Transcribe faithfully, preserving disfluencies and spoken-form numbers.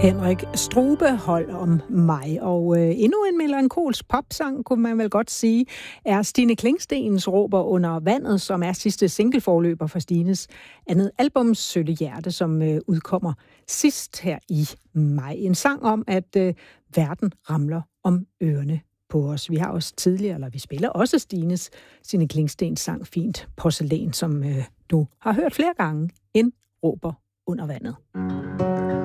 Henrik Strubehold om mig, og øh, endnu en melankolsk popsang, kunne man vel godt sige, er Stine Klingstens Råber under vandet, som er sidste singleforløber for Stines andet album, Sølle Hjerte, som øh, udkommer sidst her i maj. En sang om, at øh, verden ramler om ørerne på os. Vi har også tidligere, eller vi spiller også Stines, Stine Klingstens sang Fint Porcelæn, som øh, du har hørt flere gange, en råber under vandet.